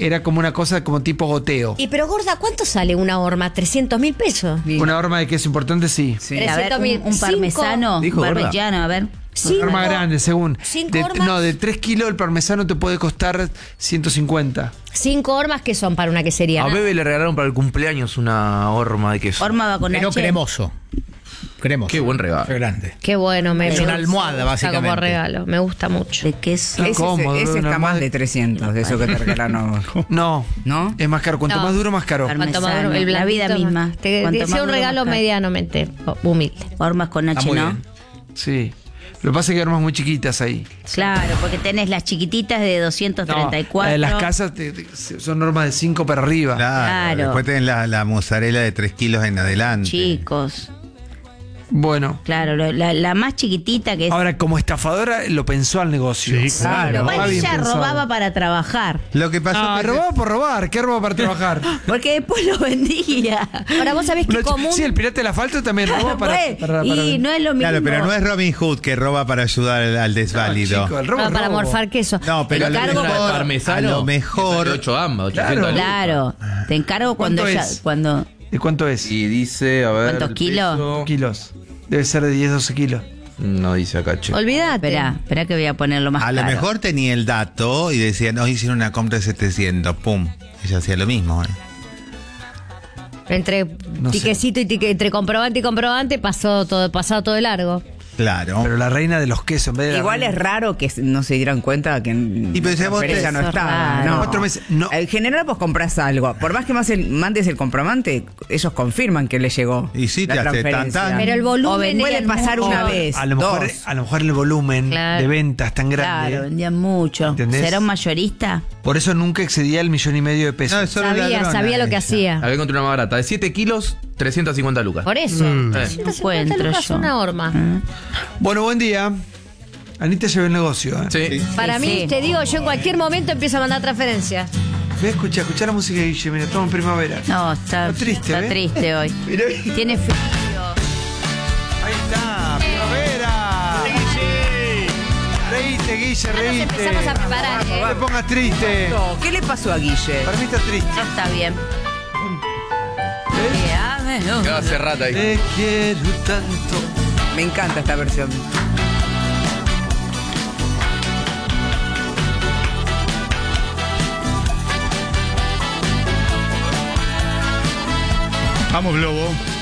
era como una cosa como tipo goteo. Y pero gorda, ¿cuánto sale una horma? trescientos mil pesos. Una horma de queso importante, sí. Sí. A ver, un, un parmesano, un parmigiano, a ver. Una horma grande, según. Cinco De- hormas. no, de tres kilos el parmesano te puede costar ciento cincuenta. Cinco hormas que son para una quesería. A ¿no? Bebe le regalaron para el cumpleaños una horma de queso. Horma va con Pero H. cremoso. Cremoso. Qué buen regalo. Qué grande. Qué bueno, me Es me una gusta almohada, básicamente. como regalo, me gusta mucho. De queso. Ese, cómodo, ese una está almohada más de- de trescientos, de eso que te regalaron. No, ¿No? es más caro. Cuanto No. más duro, más caro. Cuanto más Parmesano, duro, el la vida blandito, misma. Te Cuanto decía más un duro, regalo más caro. medianamente humilde. Hormas con Está H, muy ¿no? bien. Sí. Lo que pasa es que hay hormas muy chiquitas ahí. Claro, porque tenés las chiquititas de doscientos treinta y cuatro. No, la de las casas te- te- son normas de cinco para arriba. Claro. Claro. Después tenés la, la mozzarella de tres kilos en adelante. Chicos. Bueno. Claro, lo- la, la más chiquitita que es. Ahora, como estafadora, lo pensó al negocio. Sí, claro. Igual Está bien ella pensado. robaba para trabajar. Lo que pasó Ah, que robaba por robar. ¿Qué roba para trabajar? Porque después lo vendía. Ahora vos sabés que Una ch- común. Sí, el pirata del asfalto también robó para, Pues, para- para- y no es lo mismo. Claro, pero no es Robin Hood que roba para ayudar al, al desválido. chico, el robo Ah, es para robo. morfar queso. No, pero a El lo cargo mejor, Una de parmesano, a lo mejor de ocho ambas, Claro. ochocientos Claro. Te encargo cuando ¿Cuánto ya. es? Cuando, ¿De cuánto es? Y dice, a ver. ¿Cuántos el kilos? peso. Kilos. Debe ser de diez, doce kilos. No dice acá, che. Olvídate. Espera, espera que voy a ponerlo más A lo claro. mejor tenía el dato y decían, hoy hicieron una compra de setecientos, pum. Ella hacía lo mismo. ¿eh? Entre No sé. tiquecito y tique, entre comprobante y comprobante pasó todo, pasado todo de largo. Claro. Pero la reina de los quesos, en vez de la Igual reina- es raro que no se dieran cuenta que en Y pero si la vos transferencia te- no Eso es estaba. raro. No. Cuatro meses. No. En general vos compras algo. Por más que más el- mandes el comprobante, ellos confirman que le llegó. Y sí, te la hace transferencia. tan, tan. Pero el volumen O puede era pasar mucho. una vez. A lo mejor, dos. a lo mejor el volumen Claro. de ventas tan grande. Claro, vendían mucho. ¿Entendés? ¿Será un mayorista? Por eso nunca excedía el millón y medio de pesos. No, es solo Sabía, ladrona sabía lo que ella. hacía. Acá encontré una más barata. De siete kilos, trescientos cincuenta lucas. Por eso. Mm. Eh. ciento cincuenta Encuentro lucas yo. una horma. Bueno, buen día. Anita lleva el negocio. ¿eh? Sí. Para Sí, mí, sí. te digo, yo en cualquier momento empiezo a mandar transferencias. Ve, escucha, escucha la música de Guille, mira, toma en primavera. No, está, Está triste, está ¿ves? triste hoy. Mirá. Tiene frío. Ahí está, primavera. Reíte, Guille, Ya nos reíte. empezamos a preparar, No ¿eh? te pongas triste. No, ¿qué le pasó a Guille? Para mí está triste. No está bien. ¿Ves? Que ame, no. Queda hace rato ahí. Te quiero tanto. Me encanta esta versión. Vamos, Globo.